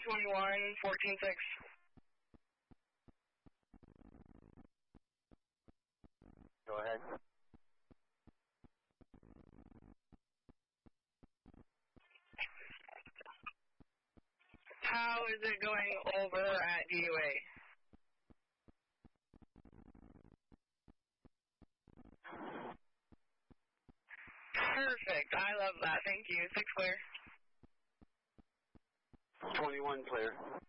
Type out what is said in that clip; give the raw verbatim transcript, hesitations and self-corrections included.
twenty-one, fourteen six. Go ahead. How is it going over at D U A? Perfect. I love that. Thank you. Six clear. twenty-one clear.